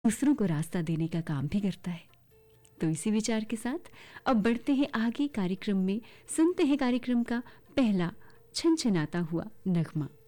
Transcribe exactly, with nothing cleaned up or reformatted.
दूसरों को रास्ता देने का काम भी करता है। तो इसी विचार के साथ अब बढ़ते हैं आगे कार्यक्रम में, सुनते हैं कार्यक्रम का पहला छनछनाता हुआ नगमा।